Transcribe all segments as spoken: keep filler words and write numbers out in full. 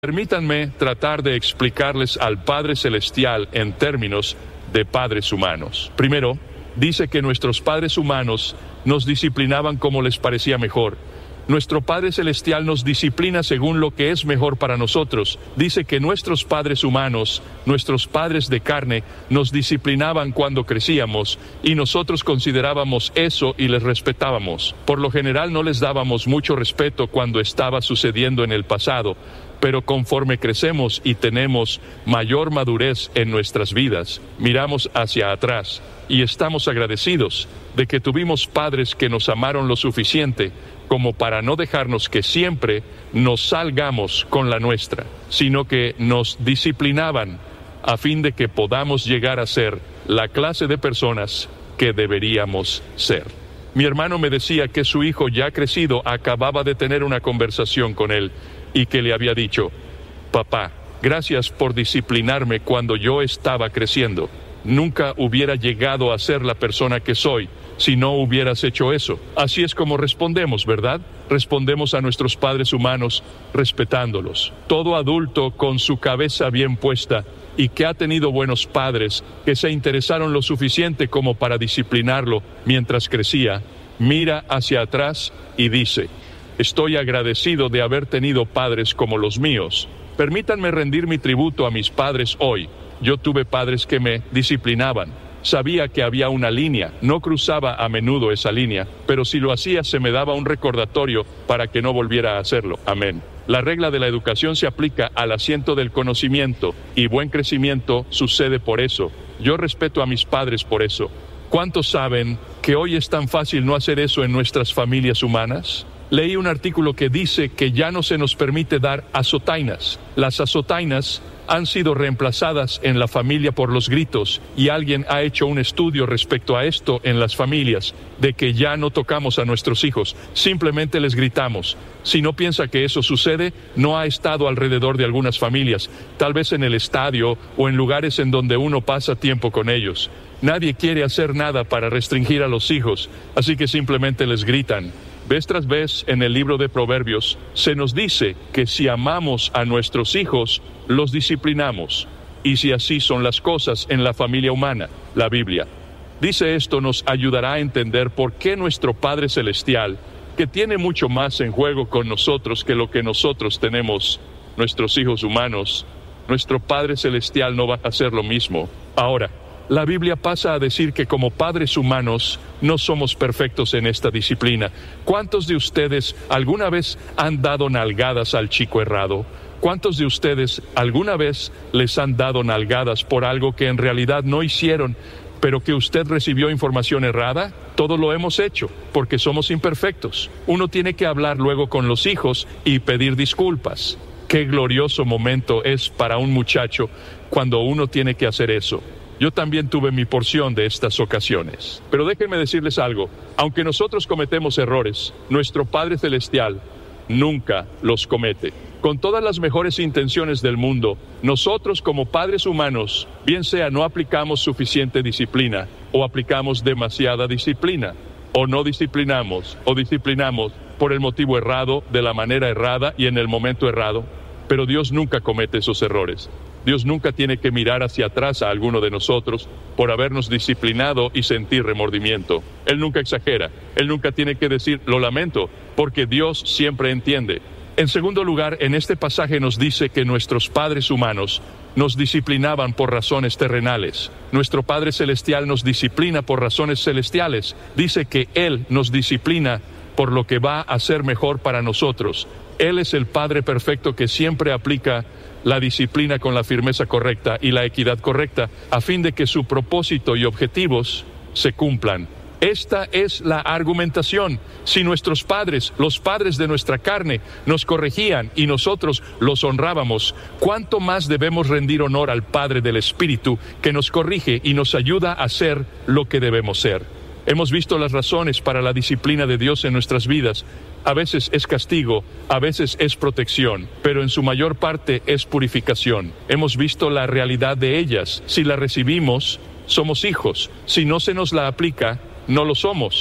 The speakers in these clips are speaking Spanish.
Permítanme tratar de explicarles al Padre Celestial en términos de padres humanos. Primero, dice que nuestros padres humanos nos disciplinaban como les parecía mejor. Nuestro Padre Celestial nos disciplina según lo que es mejor para nosotros. Dice que nuestros padres humanos, nuestros padres de carne, nos disciplinaban cuando crecíamos y nosotros considerábamos eso y les respetábamos. Por lo general no les dábamos mucho respeto cuando estaba sucediendo en el pasado, pero conforme crecemos y tenemos mayor madurez en nuestras vidas, miramos hacia atrás y estamos agradecidos de que tuvimos padres que nos amaron lo suficiente como para no dejarnos que siempre nos salgamos con la nuestra, sino que nos disciplinaban a fin de que podamos llegar a ser la clase de personas que deberíamos ser. Mi hermano me decía que su hijo ya crecido acababa de tener una conversación con él y que le había dicho: papá, gracias por disciplinarme cuando yo estaba creciendo. Nunca hubiera llegado a ser la persona que soy si no hubieras hecho eso. Así es como respondemos, ¿verdad? Respondemos a nuestros padres humanos respetándolos. Todo adulto con su cabeza bien puesta y que ha tenido buenos padres que se interesaron lo suficiente como para disciplinarlo mientras crecía, mira hacia atrás y dice: estoy agradecido de haber tenido padres como los míos. Permítanme rendir mi tributo a mis padres hoy. Yo tuve padres que me disciplinaban. Sabía que había una línea, no cruzaba a menudo esa línea, pero si lo hacía se me daba un recordatorio para que no volviera a hacerlo. Amén. La regla de la educación se aplica al asiento del conocimiento y buen crecimiento sucede por eso. Yo respeto a mis padres por eso. ¿Cuántos saben que hoy es tan fácil no hacer eso en nuestras familias humanas? Leí un artículo que dice que ya no se nos permite dar azotainas. Las azotainas han sido reemplazadas en la familia por los gritos y alguien ha hecho un estudio respecto a esto en las familias, de que ya no tocamos a nuestros hijos, simplemente les gritamos. Si no piensa que eso sucede, no ha estado alrededor de algunas familias, tal vez en el estadio o en lugares en donde uno pasa tiempo con ellos. Nadie quiere hacer nada para restringir a los hijos, así que simplemente les gritan. Vez tras vez en el libro de Proverbios se nos dice que si amamos a nuestros hijos, los disciplinamos. Y si así son las cosas en la familia humana, la Biblia dice esto nos ayudará a entender por qué nuestro Padre Celestial, que tiene mucho más en juego con nosotros que lo que nosotros tenemos, nuestros hijos humanos, nuestro Padre Celestial no va a hacer lo mismo. Ahora, la Biblia pasa a decir que como padres humanos no somos perfectos en esta disciplina. ¿Cuántos de ustedes alguna vez han dado nalgadas al chico errado? ¿Cuántos de ustedes alguna vez les han dado nalgadas por algo que en realidad no hicieron, pero que usted recibió información errada? Todo lo hemos hecho, porque somos imperfectos. Uno tiene que hablar luego con los hijos y pedir disculpas. Qué glorioso momento es para un muchacho cuando uno tiene que hacer eso. Yo también tuve mi porción de estas ocasiones. Pero déjenme decirles algo, aunque nosotros cometemos errores, nuestro Padre Celestial nunca los comete. Con todas las mejores intenciones del mundo, nosotros como padres humanos, bien sea no aplicamos suficiente disciplina, o aplicamos demasiada disciplina, o no disciplinamos, o disciplinamos por el motivo errado, de la manera errada y en el momento errado. Pero Dios nunca comete esos errores. Dios nunca tiene que mirar hacia atrás a alguno de nosotros por habernos disciplinado y sentir remordimiento. Él nunca exagera. Él nunca tiene que decir, lo lamento, porque Dios siempre entiende. En segundo lugar, en este pasaje nos dice que nuestros padres humanos nos disciplinaban por razones terrenales. Nuestro Padre Celestial nos disciplina por razones celestiales. Dice que Él nos disciplina por lo que va a ser mejor para nosotros. Él es el Padre perfecto que siempre aplica la disciplina con la firmeza correcta y la equidad correcta, a fin de que su propósito y objetivos se cumplan. Esta es la argumentación. Si nuestros padres, los padres de nuestra carne, nos corregían y nosotros los honrábamos, ¿cuánto más debemos rendir honor al Padre del Espíritu que nos corrige y nos ayuda a ser lo que debemos ser? Hemos visto las razones para la disciplina de Dios en nuestras vidas. A veces es castigo, a veces es protección, pero en su mayor parte es purificación. Hemos visto la realidad de ellas. Si la recibimos, somos hijos. Si no se nos la aplica, no lo somos.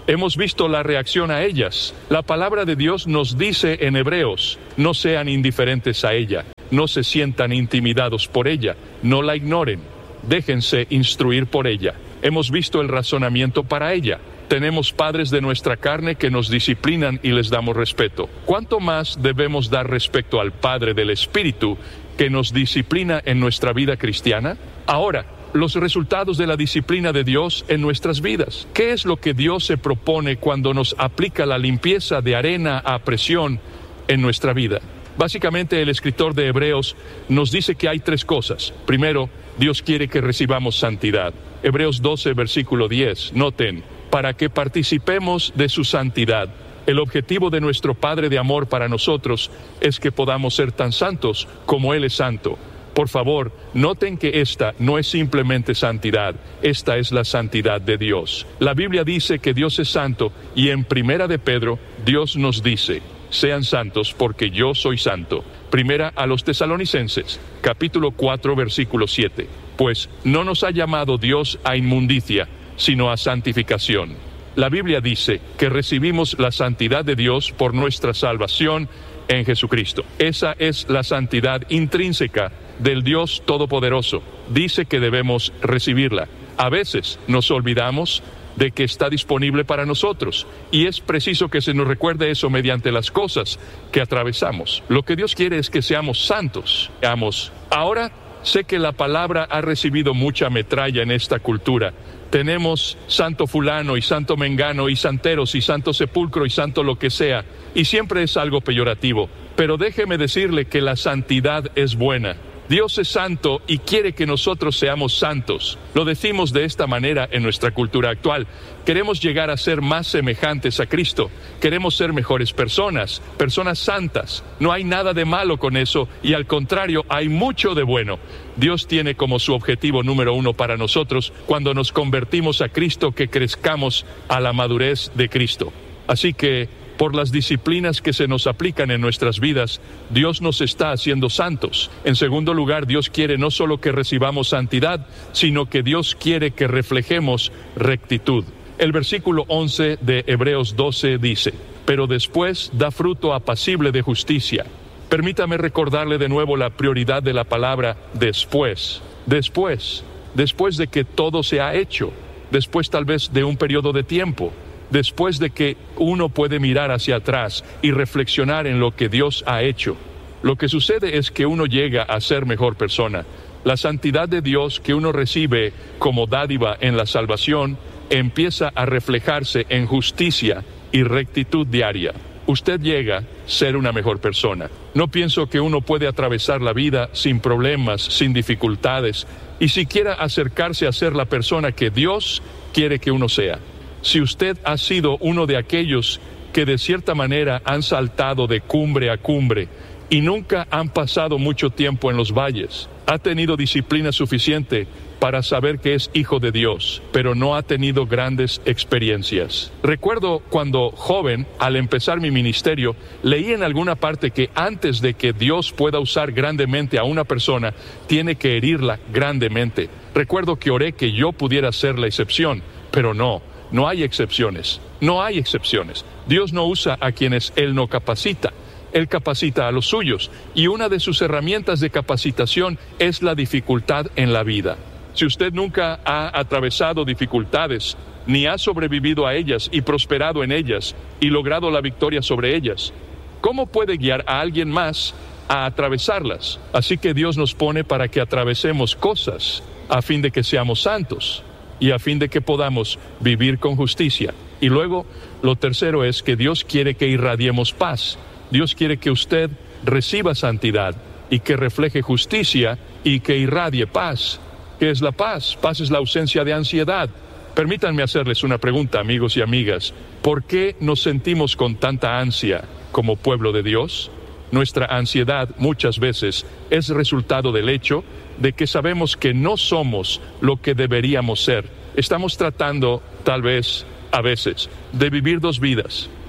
Hemos visto la reacción a ellas. La palabra de Dios nos dice en Hebreos, no sean indiferentes a ella, no se sientan intimidados por ella, no la ignoren, déjense instruir por ella. Hemos visto el razonamiento para ella. Tenemos padres de nuestra carne que nos disciplinan y les damos respeto. ¿Cuánto más debemos dar respeto al Padre del Espíritu que nos disciplina en nuestra vida cristiana? Ahora, los resultados de la disciplina de Dios en nuestras vidas. ¿Qué es lo que Dios se propone cuando nos aplica la limpieza de arena a presión en nuestra vida? Básicamente, el escritor de Hebreos nos dice que hay tres cosas. Primero, Dios quiere que recibamos santidad. Hebreos doce, versículo diez. Noten, para que participemos de su santidad. El objetivo de nuestro Padre de amor para nosotros es que podamos ser tan santos como Él es santo. Por favor, noten que esta no es simplemente santidad, esta es la santidad de Dios. La Biblia dice que Dios es santo y en Primera de Pedro, Dios nos dice, sean santos porque yo soy santo. Primera a los Tesalonicenses, capítulo cuatro, versículo siete. Pues no nos ha llamado Dios a inmundicia, sino a santificación. La Biblia dice que recibimos la santidad de Dios por nuestra salvación en Jesucristo. Esa es la santidad intrínseca del Dios Todopoderoso. Dice que debemos recibirla. A veces nos olvidamos de que está disponible para nosotros y es preciso que se nos recuerde eso mediante las cosas que atravesamos. Lo que Dios quiere es que seamos santos. Veamos. Ahora sé que la palabra ha recibido mucha metralla en esta cultura. Tenemos santo fulano y santo mengano y santeros y santo sepulcro y santo lo que sea, y siempre es algo peyorativo. Pero déjeme decirle que la santidad es buena. Dios es santo y quiere que nosotros seamos santos. Lo decimos de esta manera en nuestra cultura actual. Queremos llegar a ser más semejantes a Cristo. Queremos ser mejores personas, personas santas. No hay nada de malo con eso y al contrario, hay mucho de bueno. Dios tiene como su objetivo número uno para nosotros, cuando nos convertimos a Cristo, que crezcamos a la madurez de Cristo. Así que, por las disciplinas que se nos aplican en nuestras vidas, Dios nos está haciendo santos. En segundo lugar, Dios quiere no solo que recibamos santidad, sino que Dios quiere que reflejemos rectitud. El versículo once de Hebreos doce dice, pero después da fruto apacible de justicia. Permítame recordarle de nuevo la prioridad de la palabra después. Después, después de que todo se ha hecho, después tal vez de un periodo de tiempo, después de que uno puede mirar hacia atrás y reflexionar en lo que Dios ha hecho. Lo que sucede es que uno llega a ser mejor persona. La santidad de Dios que uno recibe como dádiva en la salvación empieza a reflejarse en justicia y rectitud diaria. Usted llega a ser una mejor persona. No pienso que uno puede atravesar la vida sin problemas, sin dificultades, y siquiera acercarse a ser la persona que Dios quiere que uno sea. Si usted ha sido uno de aquellos que de cierta manera han saltado de cumbre a cumbre y nunca han pasado mucho tiempo en los valles, ha tenido disciplina suficiente para saber que es hijo de Dios, pero no ha tenido grandes experiencias. Recuerdo cuando joven, al empezar mi ministerio, leí en alguna parte que antes de que Dios pueda usar grandemente a una persona, tiene que herirla grandemente. Recuerdo que oré que yo pudiera ser la excepción, pero no. No hay excepciones, no hay excepciones. Dios no usa a quienes Él no capacita, Él capacita a los suyos, y una de sus herramientas de capacitación es la dificultad en la vida. Si usted nunca ha atravesado dificultades, ni ha sobrevivido a ellas y prosperado en ellas, y logrado la victoria sobre ellas, ¿cómo puede guiar a alguien más a atravesarlas? Así que Dios nos pone para que atravesemos cosas, a fin de que seamos santos, y a fin de que podamos vivir con justicia. Y luego, lo tercero es que Dios quiere que irradiemos paz. Dios quiere que usted reciba santidad y que refleje justicia y que irradie paz. ¿Qué es la paz? Paz es la ausencia de ansiedad. Permítanme hacerles una pregunta, amigos y amigas. ¿Por qué nos sentimos con tanta ansia como pueblo de Dios? Nuestra ansiedad muchas veces es resultado del hecho de que sabemos que no somos lo que deberíamos ser. Estamos tratando, tal vez, a veces, de vivir dos vidas.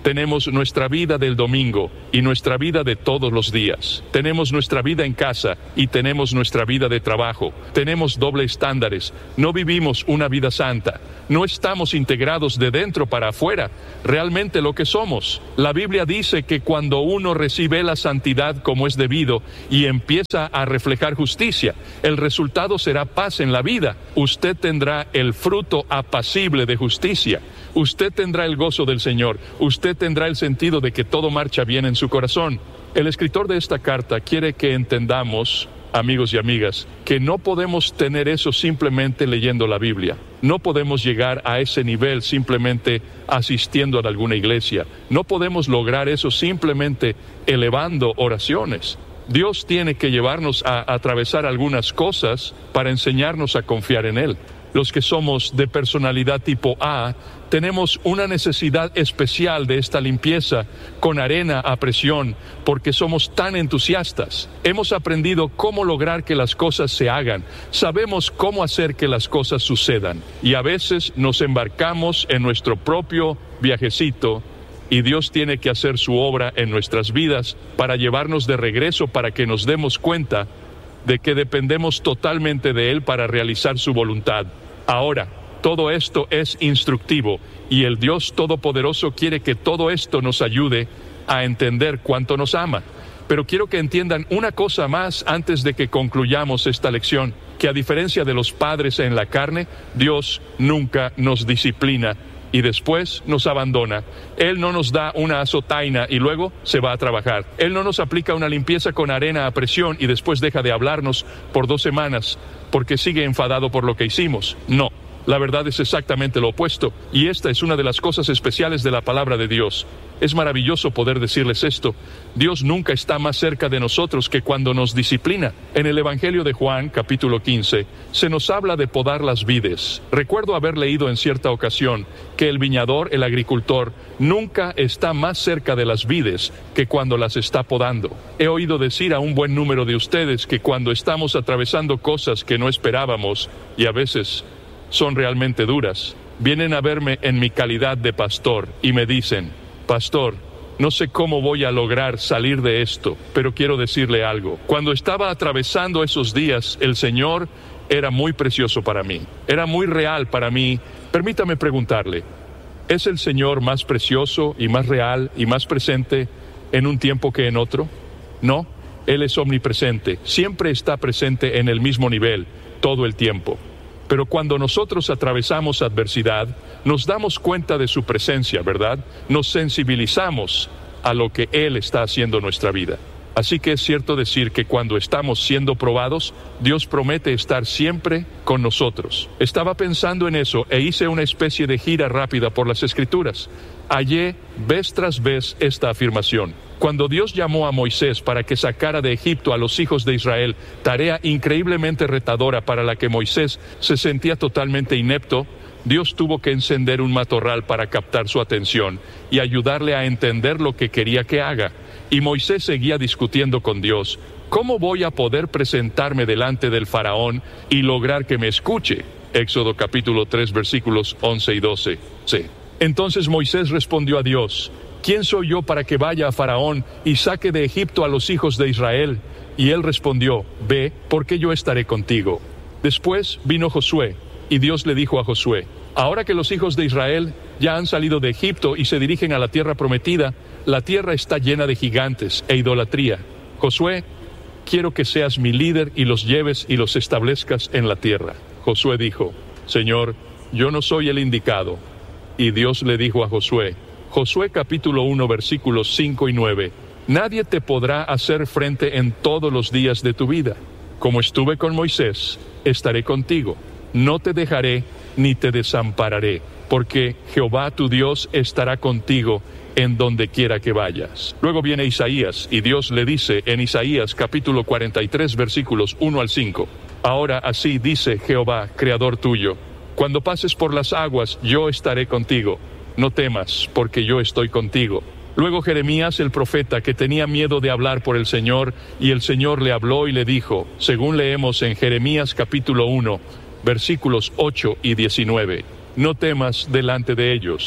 Tenemos nuestra vida del domingo y nuestra vida de todos los días. Tenemos nuestra vida en casa y tenemos nuestra vida de trabajo. Tenemos doble estándares. No vivimos una vida santa. No estamos integrados de dentro para afuera, realmente lo que somos. La Biblia dice que cuando uno recibe la santidad como es debido y empieza a reflejar justicia, el resultado será paz en la vida. Usted tendrá el fruto apacible de justicia. Usted tendrá el gozo del Señor. Usted tendrá el sentido de que todo marcha bien en su corazón. El escritor de esta carta quiere que entendamos, amigos y amigas, que no podemos tener eso simplemente leyendo la Biblia. No podemos llegar a ese nivel simplemente asistiendo a alguna iglesia. No podemos lograr eso simplemente elevando oraciones. Dios tiene que llevarnos a atravesar algunas cosas para enseñarnos a confiar en Él. Los que somos de personalidad tipo A, tenemos una necesidad especial de esta limpieza con arena a presión porque somos tan entusiastas. Hemos aprendido cómo lograr que las cosas se hagan. Sabemos cómo hacer que las cosas sucedan. Y a veces nos embarcamos en nuestro propio viajecito y Dios tiene que hacer su obra en nuestras vidas para llevarnos de regreso para que nos demos cuenta de que dependemos totalmente de Él para realizar su voluntad. Ahora, todo esto es instructivo y el Dios Todopoderoso quiere que todo esto nos ayude a entender cuánto nos ama. Pero quiero que entiendan una cosa más antes de que concluyamos esta lección, que a diferencia de los padres en la carne, Dios nunca nos disciplina y después nos abandona. Él no nos da una azotaina y luego se va a trabajar. Él no nos aplica una limpieza con arena a presión y después deja de hablarnos por dos semanas porque sigue enfadado por lo que hicimos. No. La verdad es exactamente lo opuesto, y esta es una de las cosas especiales de la palabra de Dios. Es maravilloso poder decirles esto. Dios nunca está más cerca de nosotros que cuando nos disciplina. En el Evangelio de Juan, capítulo quince, se nos habla de podar las vides. Recuerdo haber leído en cierta ocasión que el viñador, el agricultor, nunca está más cerca de las vides que cuando las está podando. He oído decir a un buen número de ustedes que cuando estamos atravesando cosas que no esperábamos, y a veces son realmente duras, vienen a verme en mi calidad de pastor y me dicen: pastor, no sé cómo voy a lograr salir de esto, pero quiero decirle algo. Cuando estaba atravesando esos días, el Señor era muy precioso para mí, era muy real para mí. Permítame preguntarle, ¿es el Señor más precioso y más real y más presente en un tiempo que en otro? No, Él es omnipresente, siempre está presente en el mismo nivel, todo el tiempo. Pero cuando nosotros atravesamos adversidad, nos damos cuenta de su presencia, ¿verdad? Nos sensibilizamos a lo que Él está haciendo en nuestra vida. Así que es cierto decir que cuando estamos siendo probados, Dios promete estar siempre con nosotros. Estaba pensando en eso e hice una especie de gira rápida por las Escrituras. Hallé vez tras vez esta afirmación. Cuando Dios llamó a Moisés para que sacara de Egipto a los hijos de Israel, tarea increíblemente retadora para la que Moisés se sentía totalmente inepto, Dios tuvo que encender un matorral para captar su atención y ayudarle a entender lo que quería que haga. Y Moisés seguía discutiendo con Dios: ¿cómo voy a poder presentarme delante del faraón y lograr que me escuche? Éxodo capítulo tres versículos once y doce. Sí. Entonces Moisés respondió a Dios: ¿quién soy yo para que vaya a Faraón y saque de Egipto a los hijos de Israel? Y él respondió: ve, porque yo estaré contigo. Después vino Josué, y Dios le dijo a Josué: ahora que los hijos de Israel ya han salido de Egipto y se dirigen a la tierra prometida, la tierra está llena de gigantes e idolatría. Josué, quiero que seas mi líder y los lleves y los establezcas en la tierra. Josué dijo: Señor, yo no soy el indicado. Y Dios le dijo a Josué, Josué capítulo uno versículos cinco y nueve, nadie te podrá hacer frente en todos los días de tu vida. Como estuve con Moisés, estaré contigo. No te dejaré ni te desampararé, porque Jehová tu Dios estará contigo en donde quiera que vayas. Luego viene Isaías, y Dios le dice en Isaías capítulo cuarenta y tres versículos uno al cinco, ahora así dice Jehová, creador tuyo, cuando pases por las aguas, yo estaré contigo. No temas, porque yo estoy contigo. Luego Jeremías el profeta, que tenía miedo de hablar por el Señor, y el Señor le habló y le dijo, según leemos en Jeremías capítulo uno, versículos ocho y diecinueve, no temas delante de ellos,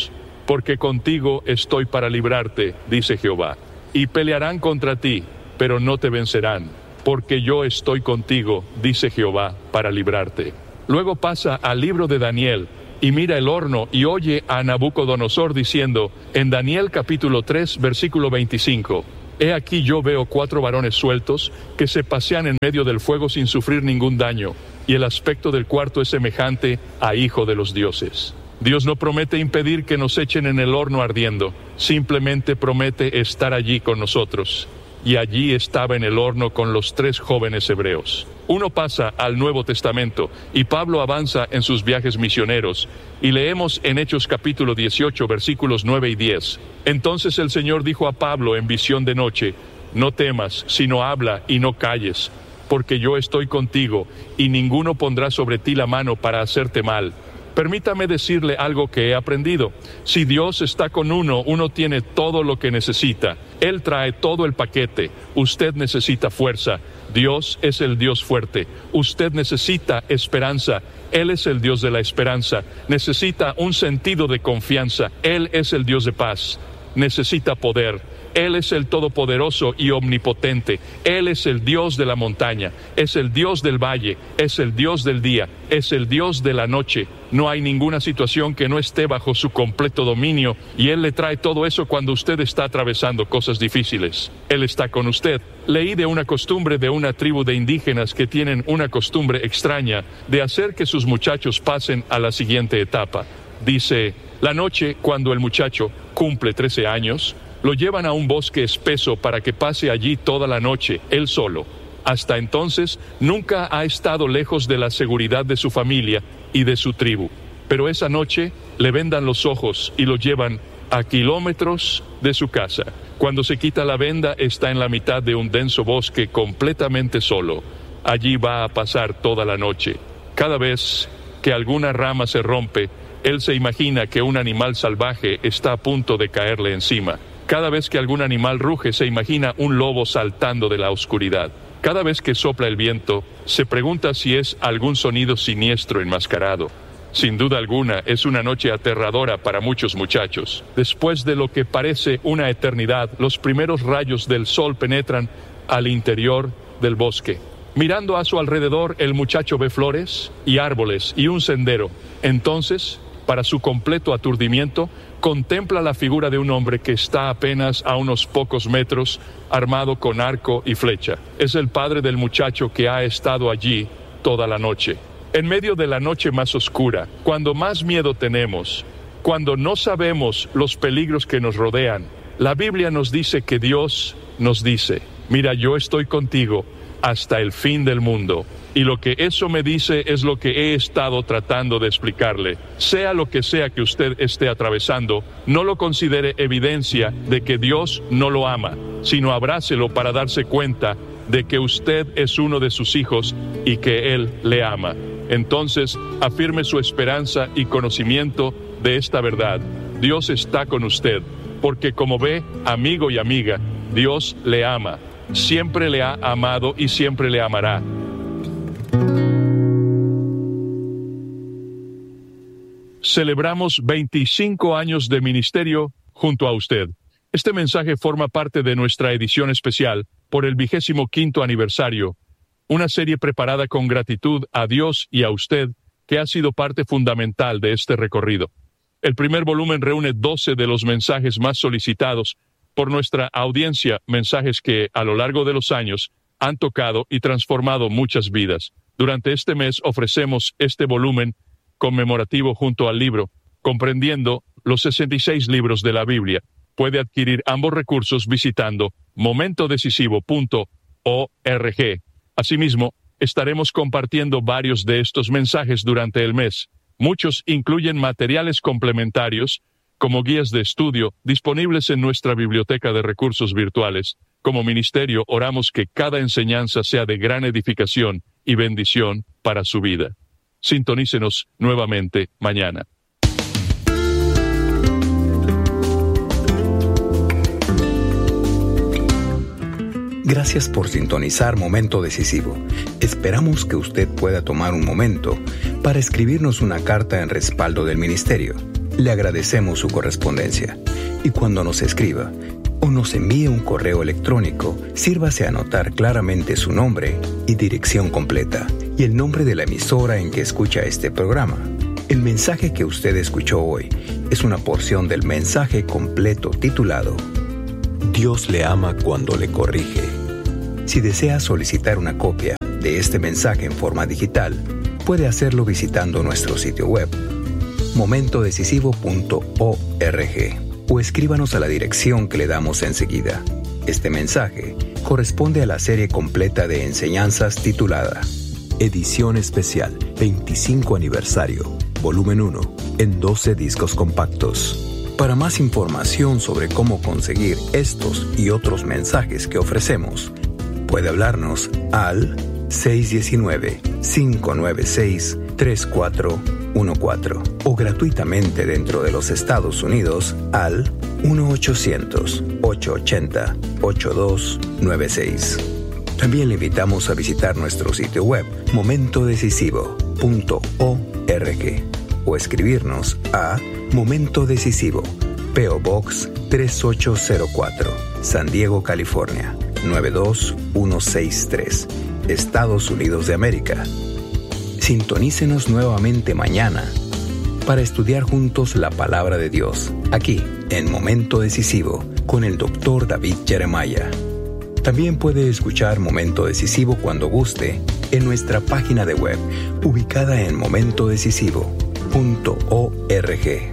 porque contigo estoy para librarte, dice Jehová. Y pelearán contra ti, pero no te vencerán, porque yo estoy contigo, dice Jehová, para librarte. Luego pasa al libro de Daniel, y mira el horno y oye a Nabucodonosor diciendo, en Daniel capítulo tres, versículo veinticinco, He aquí yo veo cuatro varones sueltos que se pasean en medio del fuego sin sufrir ningún daño, y el aspecto del cuarto es semejante a hijo de los dioses. Dios no promete impedir que nos echen en el horno ardiendo, simplemente promete estar allí con nosotros. Y allí estaba en el horno con los tres jóvenes hebreos. Uno pasa al Nuevo Testamento y Pablo avanza en sus viajes misioneros, y leemos en Hechos capítulo dieciocho, versículos nueve y diez. Entonces el Señor dijo a Pablo en visión de noche, no temas, sino habla y no calles, porque yo estoy contigo, y ninguno pondrá sobre ti la mano para hacerte mal. Permítame decirle algo que he aprendido. Si Dios está con uno, uno tiene todo lo que necesita. Él trae todo el paquete. Usted necesita fuerza. Dios es el Dios fuerte. Usted necesita esperanza. Él es el Dios de la esperanza. Necesita un sentido de confianza. Él es el Dios de paz. Necesita poder. Él es el todopoderoso y omnipotente. Él es el Dios de la montaña, es el Dios del valle, es el Dios del día, es el Dios de la noche. No hay ninguna situación que no esté bajo su completo dominio, y Él le trae todo eso cuando usted está atravesando cosas difíciles. Él está con usted. Leí de una costumbre de una tribu de indígenas que tienen una costumbre extraña de hacer que sus muchachos pasen a la siguiente etapa. Dice, la noche, cuando el muchacho cumple trece años, lo llevan a un bosque espeso para que pase allí toda la noche, él solo. Hasta entonces, nunca ha estado lejos de la seguridad de su familia y de su tribu. Pero esa noche le vendan los ojos y lo llevan a kilómetros de su casa. Cuando se quita la venda, está en la mitad de un denso bosque completamente solo. Allí va a pasar toda la noche. Cada vez que alguna rama se rompe, él se imagina que un animal salvaje está a punto de caerle encima. Cada vez que algún animal ruge, se imagina un lobo saltando de la oscuridad. Cada vez que sopla el viento, se pregunta si es algún sonido siniestro enmascarado. Sin duda alguna, es una noche aterradora para muchos muchachos. Después de lo que parece una eternidad, los primeros rayos del sol penetran al interior del bosque. Mirando a su alrededor, el muchacho ve flores y árboles y un sendero. Entonces, para su completo aturdimiento, contempla la figura de un hombre que está apenas a unos pocos metros, armado con arco y flecha. Es el padre del muchacho que ha estado allí toda la noche. En medio de la noche más oscura, cuando más miedo tenemos, cuando no sabemos los peligros que nos rodean, la Biblia nos dice que Dios nos dice, mira, yo estoy contigo hasta el fin del mundo. Y lo que eso me dice es lo que he estado tratando de explicarle. Sea lo que sea que usted esté atravesando, no lo considere evidencia de que Dios no lo ama, sino abrácelo para darse cuenta de que usted es uno de sus hijos y que Él le ama. Entonces, afirme su esperanza y conocimiento de esta verdad. Dios está con usted, porque como ve, amigo y amiga, Dios le ama. Siempre le ha amado y siempre le amará. Celebramos veinticinco años de ministerio junto a usted. Este mensaje forma parte de nuestra edición especial por el vigésimo quinto aniversario, una serie preparada con gratitud a Dios y a usted, que ha sido parte fundamental de este recorrido. El primer volumen reúne doce de los mensajes más solicitados por nuestra audiencia, mensajes que, a lo largo de los años, han tocado y transformado muchas vidas. Durante este mes ofrecemos este volumen conmemorativo junto al libro, comprendiendo los sesenta y seis libros de la Biblia. Puede adquirir ambos recursos visitando momento decisivo punto org. Asimismo, estaremos compartiendo varios de estos mensajes durante el mes. Muchos incluyen materiales complementarios, como guías de estudio, disponibles en nuestra biblioteca de recursos virtuales. Como ministerio, oramos que cada enseñanza sea de gran edificación y bendición para su vida. Sintonícenos nuevamente mañana. Gracias por sintonizar Momento Decisivo. Esperamos que usted pueda tomar un momento para escribirnos una carta en respaldo del ministerio. Le agradecemos su correspondencia y cuando nos escriba o nos envíe un correo electrónico, sírvase a anotar claramente su nombre y dirección completa y el nombre de la emisora en que escucha este programa. El mensaje que usted escuchó hoy es una porción del mensaje completo titulado Dios le ama cuando le corrige. Si desea solicitar una copia de este mensaje en forma digital, puede hacerlo visitando nuestro sitio web momento decisivo punto org o escríbanos a la dirección que le damos enseguida. Este mensaje corresponde a la serie completa de enseñanzas titulada Edición Especial veinticinco Aniversario, Volumen uno, en doce discos compactos. Para más información sobre cómo conseguir estos y otros mensajes que ofrecemos, puede hablarnos al seis uno nueve, cinco nueve seis, tres cuatro uno cuatro o gratuitamente dentro de los Estados Unidos al uno ochocientos, ochocientos ochenta, ochenta y dos noventa y seis. También le invitamos a visitar nuestro sitio web momento decisivo punto org o escribirnos a Momento Decisivo, P O Box tres ocho cero cuatro, San Diego, California nueve dos uno seis tres, Estados Unidos de América. Sintonícenos nuevamente mañana para estudiar juntos la palabra de Dios, aquí en Momento Decisivo con el doctor David Jeremiah. También puede escuchar Momento Decisivo cuando guste en nuestra página de web ubicada en momento decisivo punto org.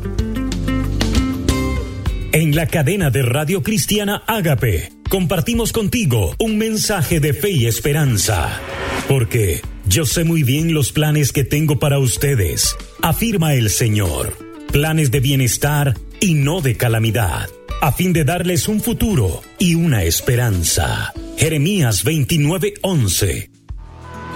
En la cadena de Radio Cristiana Ágape, compartimos contigo un mensaje de fe y esperanza. Porque yo sé muy bien los planes que tengo para ustedes, afirma el Señor. Planes de bienestar y no de calamidad, a fin de darles un futuro y una esperanza. Jeremías veintinueve once.